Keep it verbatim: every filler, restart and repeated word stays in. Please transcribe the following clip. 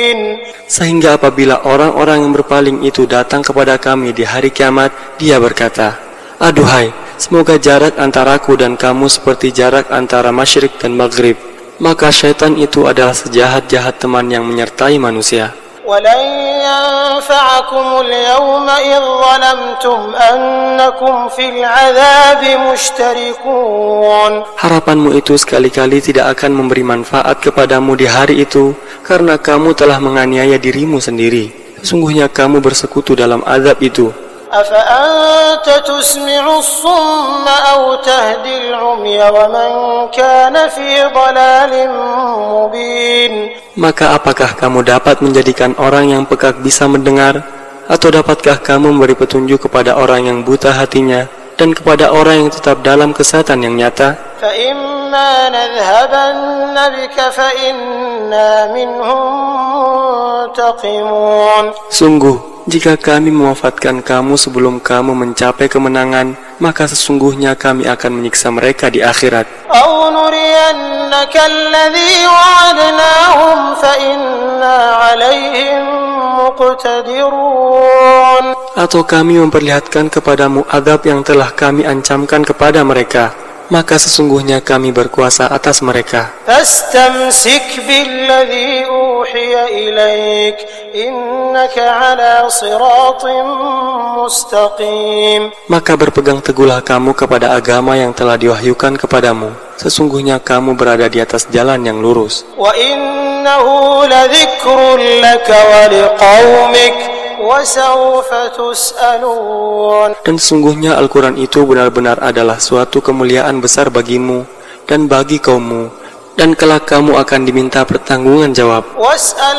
Sehingga apabila orang-orang yang berpaling itu datang kepada kami di hari kiamat, dia berkata, aduhai, semoga jarak antaraku dan kamu seperti jarak antara masyrik dan maghrib. Maka syaitan itu adalah sejahat-jahat teman yang menyertai manusia. ولن ينفعكم اليوم إذ ظلمتم أنكم في العذاب مشتركون. Harapanmu itu sekali-kali tidak akan memberi manfaat kepadamu di hari itu, karena kamu telah menganiaya dirimu sendiri. Sesungguhnya kamu bersekutu dalam azab itu. أفأنت تسمع الصم أو تهدي العمي ومن كان في ضلال مبين. Maka apakah kamu dapat menjadikan orang yang pekak bisa mendengar, atau dapatkah kamu memberi petunjuk kepada orang yang buta hatinya dan kepada orang yang tetap dalam kesesatan yang nyata? فَإِمَّا نَذْهَبَنَّ بِكَ فَإِنَّا مِنْهُمْ مُنْتَقِمُونَ. Sungguh, jika kami mewafatkan kamu sebelum kamu mencapai kemenangan, maka sesungguhnya kami akan menyiksa mereka di akhirat. أَوْ نُرِيَنَّكَ الَّذِي وَعَدْنَاهُمْ فَإِنَّا عَلَيْهِمْ مُقْتَدِرُونَ. Atau kami memperlihatkan kepadamu azab yang telah kami ancamkan kepada mereka, maka sesungguhnya kami berkuasa atas mereka. فَاسْتَمْسِكْ بِالَّذِي أُوحِيَ إِلَيْكَ إِنَّكَ عَلَى صِرَاطٍ مُسْتَقِيمٍ. Maka berpegang teguhlah kamu kepada agama yang telah diwahyukan kepadamu. Sesungguhnya kamu berada di atas jalan yang lurus. وَإِنَّهُ لَذِكْرٌ لَكَ وَلِقَوْمِكَ وَسَوْفَ تُسْأَلُونَ. Dan sesungguhnya Al-Quran itu benar-benar adalah suatu kemuliaan besar bagimu dan bagi kaummu, dan kelak kamu akan diminta pertanggungan jawab. وَاسْأَلْ